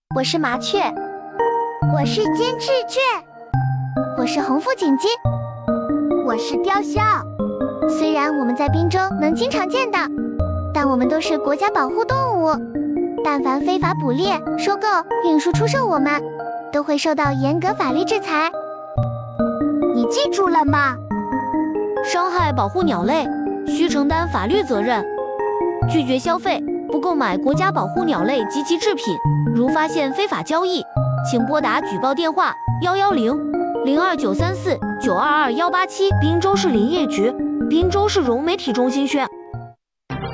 我是麻雀， 我是金翅雀， 我是红腹锦鸡， 我是雕鸮。 虽然我们在滨州能经常见到，但我们都是国家保护动物。但凡非法捕猎、收购、运输、出售我们，都会受到严格法律制裁。 你记住了吗？ 伤害保护鸟类，需承担法律责任。拒绝消费，不购买国家保护鸟类及其制品。如发现非法交易，请拨打举报电话110-02934-922-187。滨州市林业局，滨州市融媒体中心宣。